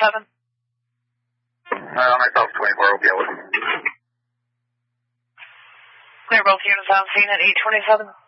827. Myself 24 will be able to. Clear both units on scene at 827.